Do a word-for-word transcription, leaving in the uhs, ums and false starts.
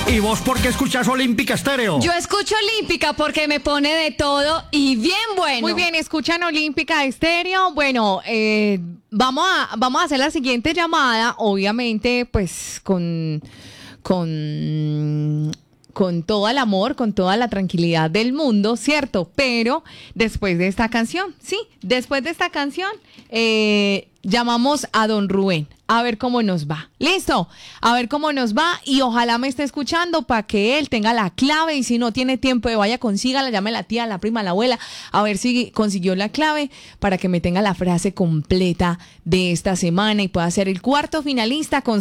¿Y vos por qué escuchás Olímpica Estéreo? Yo escucho Olímpica porque me pone de todo y bien bueno. Muy bien, escuchan Olímpica Estéreo. Bueno, eh, vamos a vamos a hacer la siguiente llamada, obviamente, pues con con con todo el amor, con toda la tranquilidad del mundo, ¿cierto? Pero después de esta canción, sí, después de esta canción, eh, llamamos a don Rubén, a ver cómo nos va. ¿Listo? A ver cómo nos va y ojalá me esté escuchando para que él tenga la clave y si no tiene tiempo, vaya, consígala, llame a la tía, a la prima, a la abuela, a ver si consiguió la clave para que me tenga la frase completa de esta semana y pueda ser el cuarto finalista con